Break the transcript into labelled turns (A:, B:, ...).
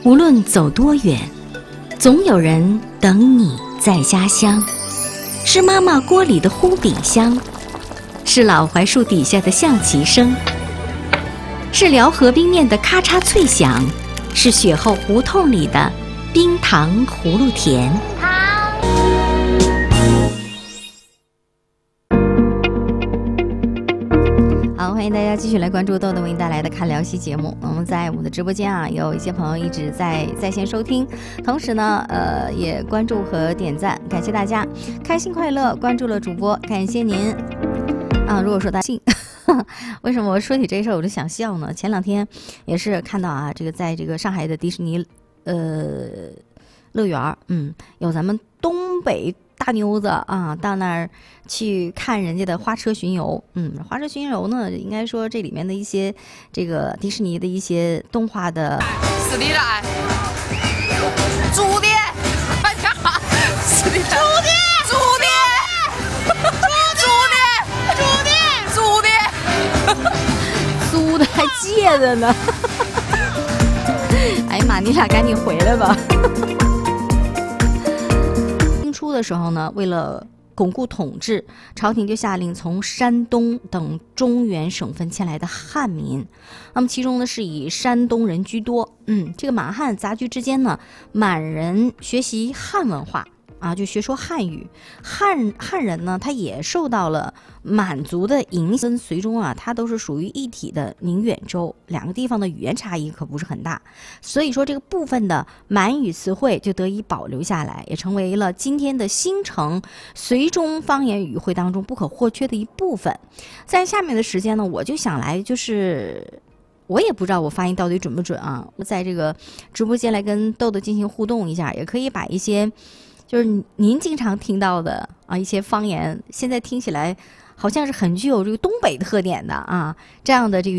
A: 无论走多远，总有人等你在家乡。是妈妈锅里的烘饼香，是老槐树底下的象棋声，是辽河冰面的咔嚓脆响，是雪后胡同里的冰糖葫芦甜。好，欢迎大家继续来关注豆豆为您带来的看辽西节目。我们在我们的直播间啊，有一些朋友一直在线收听，同时呢，也关注和点赞，感谢大家，开心快乐关注了主播，感谢您啊。如果说大家为什么我说起这事儿我就想笑呢？前两天也是看到啊，这个在这个上海的迪士尼乐园，有咱们东北大妞子啊，到那儿去看人家的花车巡游。花车巡游呢，应该说这里面的一些这个迪士尼的一些动画的。
B: 是你的爱，朱棣，哎呀，是你的朱棣，
A: 租的还借着呢。哎呀妈，你俩赶紧回来吧。初的时候呢，为了巩固统治，朝廷就下令从山东等中原省份迁来的汉民，那么其中呢是以山东人居多。这个满汉杂居之间呢，满人学习汉文化啊，就学说汉语，汉人呢，他也受到了满族的影响，跟随中啊，它都是属于一体的宁远州，两个地方的语言差异可不是很大，所以说这个部分的满语词汇就得以保留下来，也成为了今天的新城随中方言语汇当中不可或缺的一部分。在下面的时间呢，我就想来我也不知道我发音到底准不准啊，在这个直播间来跟豆豆进行互动一下，也可以把一些就是您经常听到的啊一些方言，现在听起来好像是很具有这个东北特点的啊这样的这个